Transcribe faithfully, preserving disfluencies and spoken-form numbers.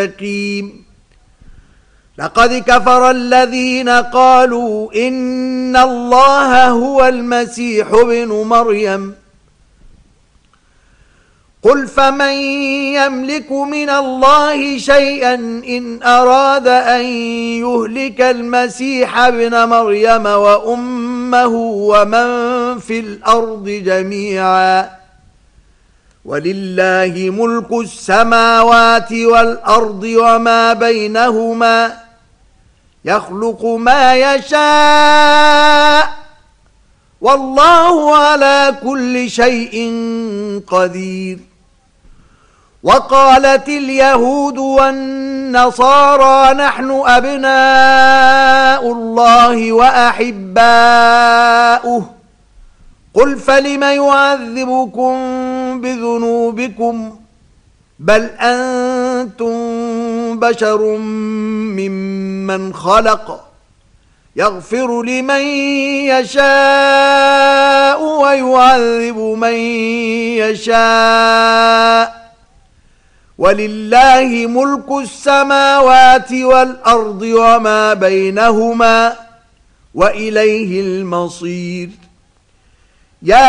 مستقيم. لقد كفر الذين قالوا إن الله هو المسيح ابن مريم قل فمن يملك من الله شيئا إن أراد أن يهلك المسيح ابن مريم وأمه ومن في الأرض جميعا ولله ملك السماوات والأرض وما بينهما يخلق ما يشاء والله على كل شيء قدير. وقالت اليهود والنصارى نحن أبناء الله وأحباؤه قل فلم يعذبكم بذنوبكم بل أنتم بشر ممن خلق يغفر لمن يشاء ويعذب من يشاء ولله ملك السماوات والأرض وما بينهما وإليه المصير. يا